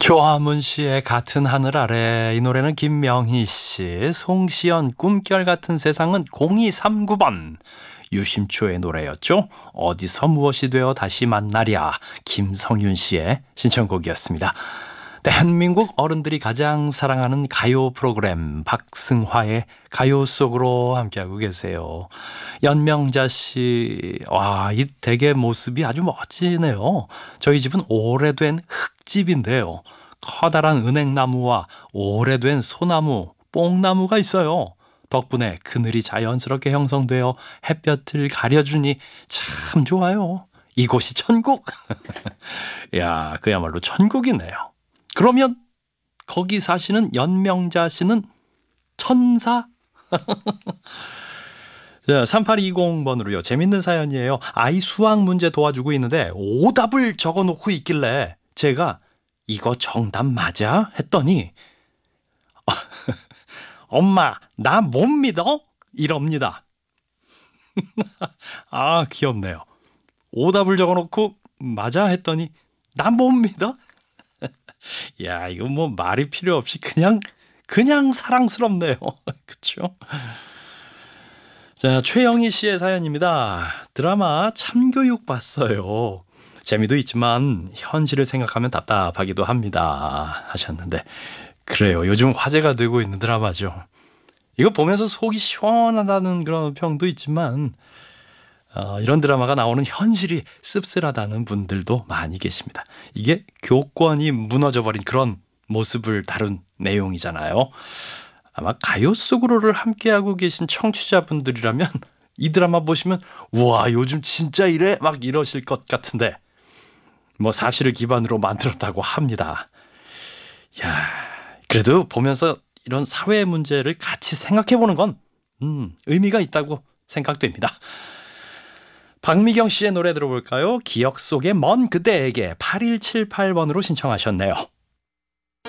조화문 씨의 같은 하늘 아래, 이 노래는 김명희 씨, 송시연 꿈결 같은 세상은 0239번 유심초의 노래였죠. 어디서 무엇이 되어 다시 만나랴, 김성윤 씨의 신청곡이었습니다. 대한민국 어른들이 가장 사랑하는 가요 프로그램 박승화의 가요 속으로 함께하고 계세요. 연명자 씨, 와, 이 댁의 모습이 아주 멋지네요. 저희 집은 오래된 흙집인데요. 커다란 은행나무와 오래된 소나무, 뽕나무가 있어요. 덕분에 그늘이 자연스럽게 형성되어 햇볕을 가려주니 참 좋아요. 이곳이 천국! 야, 그야말로 천국이네요. 그러면 거기 사시는 연명자 씨는 천사? 자, 3820번으로요. 재밌는 사연이에요. 아이 수학 문제 도와주고 있는데 오답을 적어놓고 있길래 제가 이거 정답 맞아? 했더니 엄마, 나 못 믿어? 이럽니다. 아, 귀엽네요. 오답을 적어놓고 맞아? 했더니 나 못 믿어? 야, 이거 뭐 말이 필요 없이 그냥 사랑스럽네요. 그쵸? 자, 최영희 씨의 사연입니다. 드라마 참교육 봤어요. 재미도 있지만 현실을 생각하면 답답하기도 합니다. 하셨는데, 그래요. 요즘 화제가 되고 있는 드라마죠. 이거 보면서 속이 시원하다는 그런 평도 있지만 이런 드라마가 나오는 현실이 씁쓸하다는 분들도 많이 계십니다. 이게 교권이 무너져버린 그런 모습을 다룬 내용이잖아요. 아마 가요 속으로를 함께하고 계신 청취자분들이라면 이 드라마 보시면 우와, 요즘 진짜 이래? 막 이러실 것 같은데 뭐 사실을 기반으로 만들었다고 합니다. 야, 그래도 보면서 이런 사회 문제를 같이 생각해보는 건 의미가 있다고 생각됩니다. 박미경 씨의 노래 들어볼까요? 기억 속의 먼 그대에게 8178번으로 신청하셨네요.